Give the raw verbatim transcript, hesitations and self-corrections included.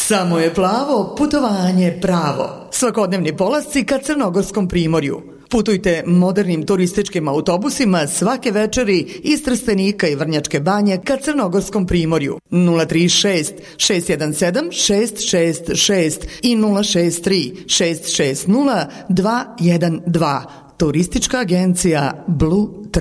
Samo je plavo, putovanje pravo. Svakodnevni polasci ka Crnogorskom primorju. Putujte modernim turističkim autobusima svake večeri iz Trstenika i Vrnjačke Banje ka Crnogorskom primorju. nula tri šest šest jedan sedam šest šest šest i nula šest tri šest šest nula dva jedan dva. Turistička agencija Blue Travel.